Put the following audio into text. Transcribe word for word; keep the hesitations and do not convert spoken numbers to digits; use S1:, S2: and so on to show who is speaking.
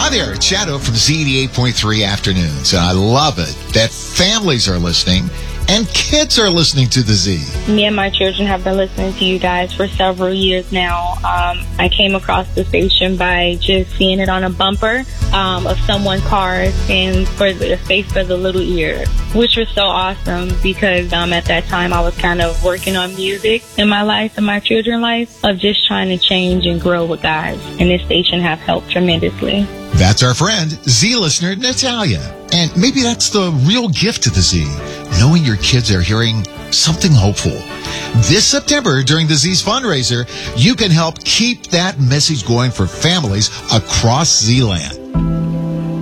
S1: Hi there, it's Shadow from Z eighty-eight point three Afternoons, and I love it that families are listening and kids are listening to the Z.
S2: Me and my children have been listening to you guys for several years now. Um, I came across the station by just seeing it on a bumper um, of someone's car and for the space for the little ear, which was so awesome because um, at that time I was kind of working on music in my life and my children's life of just trying to change and grow with God. And this station have helped tremendously.
S1: That's our friend, Z listener Natalia. And maybe that's the real gift to the Z, knowing your kids are hearing something hopeful. This September, during the Z's fundraiser, you can help keep that message going for families across Z-Land.